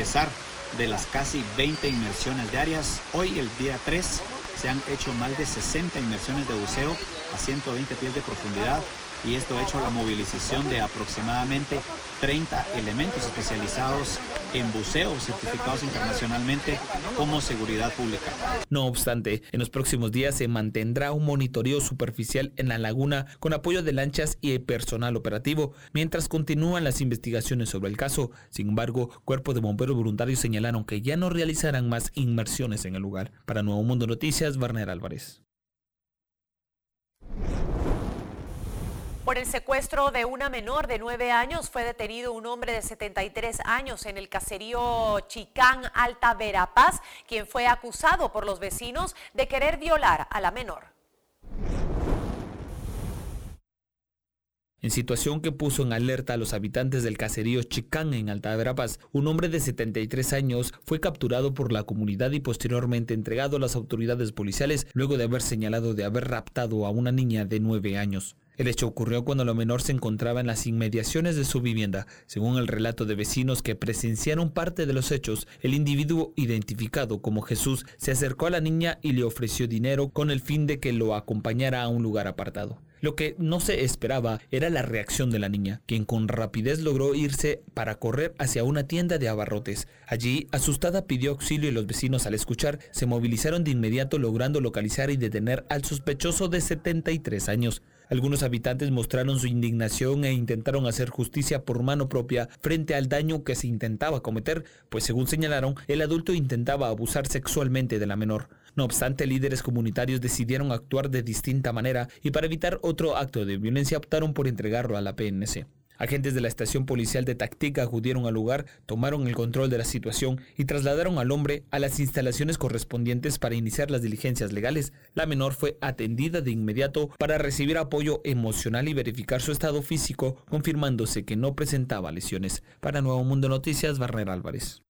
pesar de las casi 20 inmersiones diarias, hoy el día 3 se han hecho más de 60 inmersiones de buceo a 120 pies de profundidad, y esto ha hecho la movilización de aproximadamente 30 elementos especializados en buceo certificados internacionalmente como seguridad pública. No obstante, en los próximos días se mantendrá un monitoreo superficial en la laguna con apoyo de lanchas y personal operativo, mientras continúan las investigaciones sobre el caso. Sin embargo, Cuerpo de Bomberos Voluntarios señalaron que ya no realizarán más inmersiones en el lugar. Para Nuevo Mundo Noticias, Warner Álvarez. Por el secuestro de una menor de 9 años fue detenido un hombre de 73 años en el caserío Chicán, Alta Verapaz, quien fue acusado por los vecinos de querer violar a la menor. En situación que puso en alerta a los habitantes del caserío Chicán en Alta Verapaz, un hombre de 73 años fue capturado por la comunidad y posteriormente entregado a las autoridades policiales luego de haber señalado de haber raptado a una niña de 9 años. El hecho ocurrió cuando la menor se encontraba en las inmediaciones de su vivienda. Según el relato de vecinos que presenciaron parte de los hechos, el individuo identificado como Jesús se acercó a la niña y le ofreció dinero con el fin de que lo acompañara a un lugar apartado. Lo que no se esperaba era la reacción de la niña, quien con rapidez logró irse para correr hacia una tienda de abarrotes. Allí, asustada, pidió auxilio y los vecinos, al escuchar, se movilizaron de inmediato, logrando localizar y detener al sospechoso de 73 años. Algunos habitantes mostraron su indignación e intentaron hacer justicia por mano propia frente al daño que se intentaba cometer, pues según señalaron, el adulto intentaba abusar sexualmente de la menor. No obstante, líderes comunitarios decidieron actuar de distinta manera y para evitar otro acto de violencia optaron por entregarlo a la PNC. Agentes de la estación policial de Tactica acudieron al lugar, tomaron el control de la situación y trasladaron al hombre a las instalaciones correspondientes para iniciar las diligencias legales. La menor fue atendida de inmediato para recibir apoyo emocional y verificar su estado físico, confirmándose que no presentaba lesiones. Para Nuevo Mundo Noticias, Warner Álvarez.